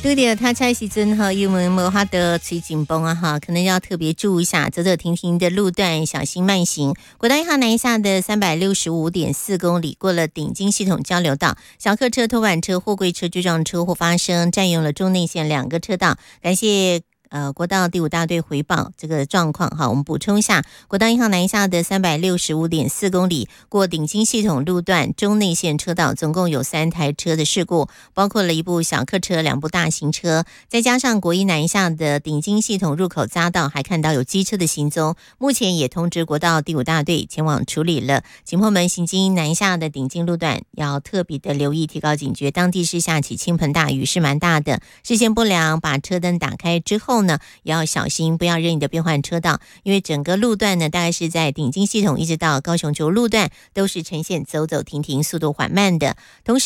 对的，他开时阵哈，因为无法的吹紧绷啊哈，可能要特别注意一下，走走停停的路段，小心慢行。国道1号南下的365.4公里，过了顶金系统交流道，小客车、拖板车、货柜车追撞车祸发生，占用了中内线2个车道。感谢国道第5大队回报这个状况哈，我们补充一下，国道1号南下的365.4公里，过顶金系统路段中内线车道，总共有3台车的事故，包括了1部小客车、2部大型车，再加上国一南下的顶金系统入口匝道，还看到有机车的行踪，目前也通知国道第5大队前往处理了。警朋们行经南下的顶金路段，要特别的留意，提高警觉，当地是下起倾盆大雨，是蛮大的，视线不良，把车灯打开之后呢，也要小心，不要任意的变换车道，因为整个路段呢，大概是在顶金系统一直到高雄州路段都是呈现走走停停、速度缓慢的。同时